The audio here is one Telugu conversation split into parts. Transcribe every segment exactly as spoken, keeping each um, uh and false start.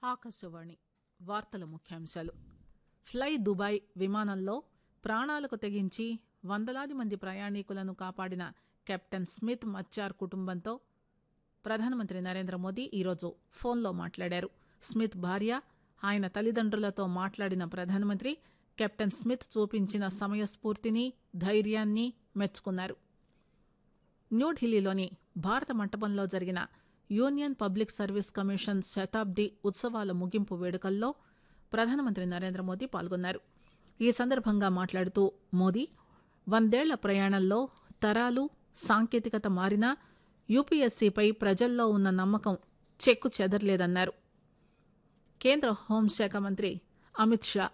ఆకాశవాణి వార్తల ముఖ్యాంశాలు. ఫ్లై దుబాయ్ విమానంలో ప్రాణాలకు తెగించి వందలాది మంది ప్రయాణికులను కాపాడిన కెప్టెన్ స్మిత్ మచ్చార్ కుటుంబంతో ప్రధానమంత్రి నరేంద్ర మోదీ ఈరోజు ఫోన్లో మాట్లాడారు. స్మిత్ భార్య, ఆయన తల్లిదండ్రులతో మాట్లాడిన ప్రధానమంత్రి కెప్టెన్ స్మిత్ చూపించిన సమయస్ఫూర్తిని, ధైర్యాన్ని మెచ్చుకున్నారు. న్యూఢిల్లీలోని భారత మంటపంలో జరిగిన యూనియన్ పబ్లిక్ సర్వీస్ కమిషన్ శతాబ్ది ఉత్సవాల ముగింపు వేడుకల్లో ప్రధానమంత్రి నరేంద్ర మోదీ పాల్గొన్నారు. ఈ సందర్భంగా మాట్లాడుతూ మోదీ వందేళ్ల ప్రయాణంలో తరాలు, సాంకేతికత మారినా యూపీఎస్సీపై ప్రజల్లో ఉన్న నమ్మకం చెక్కు చెదరలేదన్నారు. కేంద్ర హోంశాఖ మంత్రి అమిత్ షా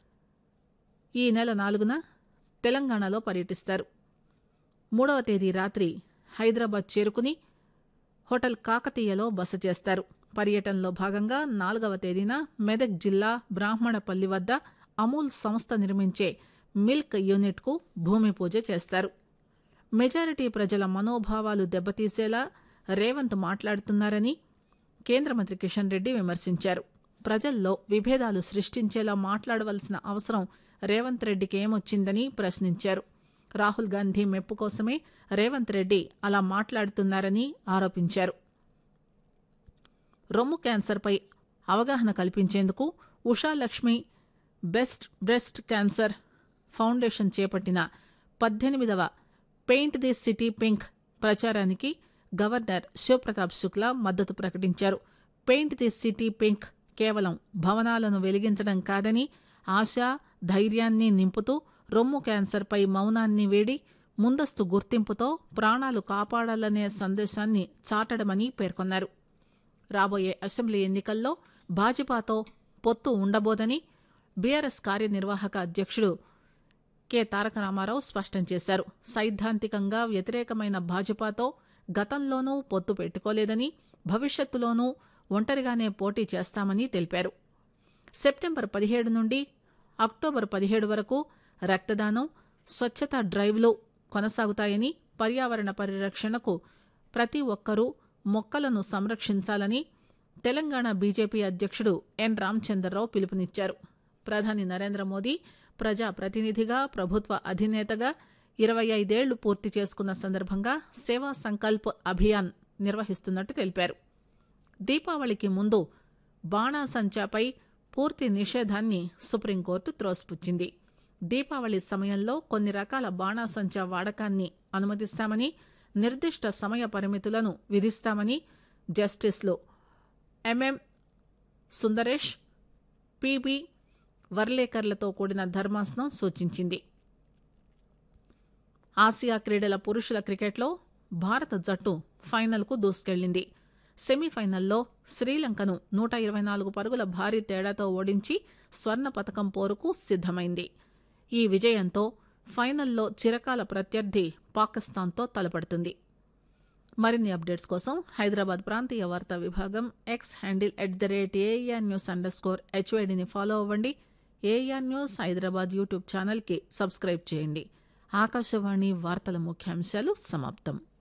ఈ నెల నాలుగున తెలంగాణలో పర్యటిస్తారు. మూడవ తేదీ రాత్రి హైదరాబాద్ చేరుకుని హోటల్ కాకతీయలో బస చేస్తారు. పర్యటనలో భాగంగా నాలుగవ తేదీన మెదక్ జిల్లా బ్రాహ్మణపల్లి వద్ద అమూల్ సంస్థ నిర్మించే మిల్క్ యూనిట్కు భూమి పూజ చేస్తారు. మెజారిటీ ప్రజల మనోభావాలు దెబ్బతీసేలా రేవంత్ మాట్లాడుతున్నారని కేంద్ర మంత్రి కిషన్ రెడ్డి విమర్శించారు. ప్రజల్లో విభేదాలు సృష్టించేలా మాట్లాడవలసిన అవసరం రేవంత్ రెడ్డికి ఏమొచ్చిందని ప్రశ్నించారు. రాహుల్ గాంధీ మెప్పు కోసమే రేవంత్ రెడ్డి అలా మాట్లాడుతున్నారని ఆరోపించారు. రొమ్ము క్యాన్సర్పై అవగాహన కల్పించేందుకు Ushalakshmi best breast cancer foundation చేపట్టిన పద్దెనిమిదవ పెయింట్ ది సిటీ పింక్ ప్రచారానికి గవర్నర్ శివప్రతాప్ శుక్లా మద్దతు ప్రకటించారు. పెయింట్ ది సిటీ పింక్ కేవలం భవనాలను వెలిగించడం కాదని, ఆశ, ధైర్యాన్ని నింపుతూ రొమ్ము క్యాన్సర్పై మౌనాన్ని వీడి ముందస్తు గుర్తింపుతో ప్రాణాలు కాపాడాలనే సందేశాన్ని చాటడమని పేర్కొన్నారు. రాబోయే అసెంబ్లీ ఎన్నికల్లో భాజపాతో పొత్తు ఉండబోదని బీఆర్ఎస్ కార్యనిర్వాహక అధ్యక్షుడు కె తారక రామారావు స్పష్టం చేశారు. సైద్ధాంతికంగా వ్యతిరేకమైన భాజపాతో గతంలోనూ పొత్తు పెట్టుకోలేదని, భవిష్యత్తులోనూ ఒంటరిగానే పోటీ చేస్తామని తెలిపారు. సెప్టెంబర్ పదిహేడు నుండి అక్టోబర్ పదిహేడు వరకు రక్తదానం, స్వచ్ఛతా డ్రైవ్లు కొనసాగుతాయని, పర్యావరణ పరిరక్షణకు ప్రతి ఒక్కరూ మొక్కలను సంరక్షించాలని తెలంగాణ బీజేపీ అధ్యక్షుడు ఎన్ రామచంద్రరావు పిలుపునిచ్చారు. ప్రధాని నరేంద్ర మోదీ ప్రజా ప్రతినిధిగా, ప్రభుత్వ అధినేతగా ఇరవై ఐదేళ్లు పూర్తి చేసుకున్న సందర్భంగా సేవా సంకల్ప్ అభియాన్ నిర్వహిస్తున్నట్టు తెలిపారు. దీపావళికి ముందు బాణాసంచాపై పూర్తి నిషేధాన్ని సుప్రీంకోర్టు త్రోసిపుచ్చింది. దీపావళి సమయంలో కొన్ని రకాల బాణాసంచా వాడకాన్ని అనుమతిస్తామని, నిర్దిష్ట సమయ పరిమితులను విధిస్తామని జస్టిస్లు ఎంఎం సుందరేష్, పిబి వర్లేకర్లతో కూడిన ధర్మాసనం సూచించింది. ఆసియా క్రీడల పురుషుల క్రికెట్లో భారత జట్టు ఫైనల్కు దూసుకెళ్లింది. సెమీఫైనల్లో శ్రీలంకను నూట ఇరవై నాలుగు పరుగుల భారీ తేడాతో ఓడించి స్వర్ణ పతకం పోరుకు సిద్దమైంది. ఈ విజయంతో ఫైనల్లో చిరకాల ప్రత్యర్థి పాకిస్తాన్తో తలపడుతుంది. మరిన్ని అప్డేట్స్ కోసం హైదరాబాద్ ప్రాంతీయ వార్తా విభాగం X handle at the rate AR news under score హెచ్వైడిని follow అవ్వండి. ఏఆర్ న్యూస్ హైదరాబాద్ యూట్యూబ్ ఛానల్కి సబ్స్క్రైబ్ చేయండి. ఆకాశవాణి వార్తల ముఖ్యాంశాలు సమాప్తం.